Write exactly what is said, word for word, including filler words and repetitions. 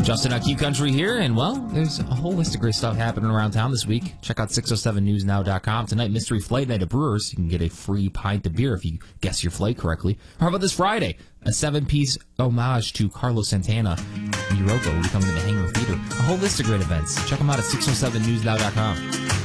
Justin at Q Country here, and well, there's a whole list of great stuff happening around town this week. Check out six oh seven news now dot com. Tonight, Mystery Flight Night at Brewers. You can get a free pint of beer if you guess your flight correctly. Or how about this Friday? A seven-piece homage to Carlos Santana and Yuroko will be coming to the Hangar Theater. A whole list of great events. Check them out at six oh seven news now dot com.